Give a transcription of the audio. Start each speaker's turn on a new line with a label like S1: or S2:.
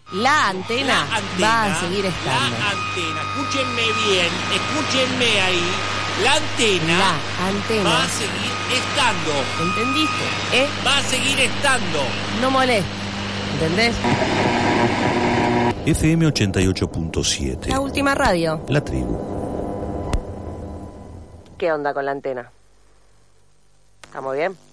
S1: La antena va a seguir estando.
S2: La antena, escúchenme bien, escúchenme ahí. La antena va a seguir estando.
S1: ¿Entendiste?
S2: Va a seguir estando.
S1: No moleste. ¿Entendés?
S3: FM 88.7.
S1: La última radio.
S3: La tribu.
S1: ¿Qué onda con la antena? ¿Estamos bien?